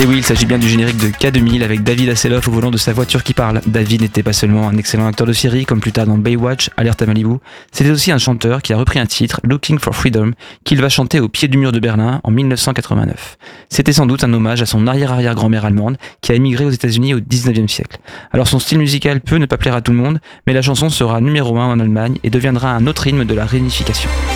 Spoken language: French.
Et oui, il s'agit bien du générique de K2000 avec David Hasselhoff au volant de sa voiture qui parle. David n'était pas seulement un excellent acteur de série, comme plus tard dans Baywatch, Alerte à Malibu, c'était aussi un chanteur qui a repris un titre, Looking for Freedom, qu'il va chanter au pied du mur de Berlin en 1989. C'était sans doute un hommage à son arrière-arrière-grand-mère allemande qui a émigré aux États-Unis au 19e siècle. Alors son style musical peut ne pas plaire à tout le monde, mais la chanson sera numéro 1 en Allemagne et deviendra un autre hymne de la réunification.